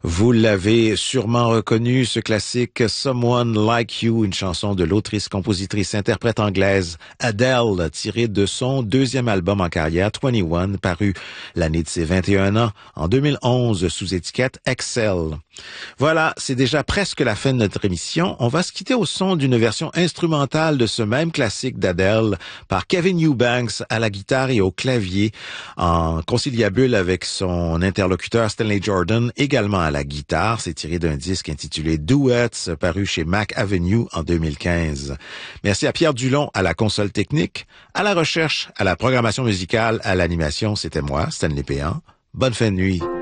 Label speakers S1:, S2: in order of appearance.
S1: Vous l'avez sûrement reconnu, ce classique Someone Like You, une chanson de l'autrice, compositrice, interprète anglaise Adele, tirée de son deuxième album en carrière, 21, paru l'année de ses 21 ans, en 2011, sous étiquette Excel. Voilà, c'est déjà presque la fin de notre émission. On va se quitter au son d'une version instrumentale de ce même classique d'Adele par Kevin Eubanks à la guitare et au clavier, en conciliabule avec son interlocuteur Stanley Jordan, également à la guitare. C'est tiré d'un disque intitulé Duets, paru chez Mac Avenue en 2015. Merci à Pierre Dulon à la console technique, à la recherche, à la programmation musicale, à l'animation. C'était moi, Stanley Péan. Bonne fin de nuit.